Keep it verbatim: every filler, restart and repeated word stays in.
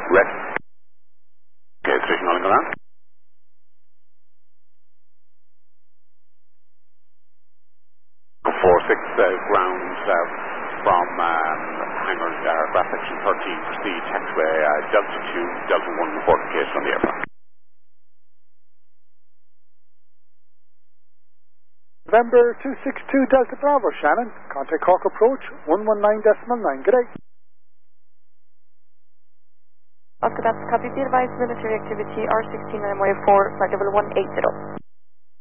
Red. Okay, station on the ground. four six uh, ground uh, from um, hangars aircraft section thirteen, proceed taxiway uh, Delta two, Delta one reportation on the aircraft. November two six two Delta Bravo, Shannon. Contact Cork approach one one nine decimal nine. Good day. Oscar, that's copy. Be advised, military activity R sixteen and M Y four, flight level one eight zero.